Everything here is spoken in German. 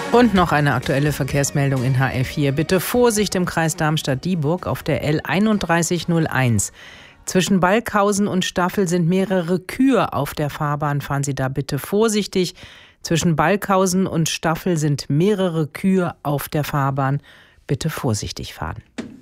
Und noch eine aktuelle Verkehrsmeldung in HR4. Bitte Vorsicht im Kreis Darmstadt-Dieburg auf der L3101. Zwischen Balkhausen und Staffel sind mehrere Kühe auf der Fahrbahn. Fahren Sie da bitte vorsichtig. Zwischen Balkhausen und Staffel sind mehrere Kühe auf der Fahrbahn. Bitte vorsichtig fahren.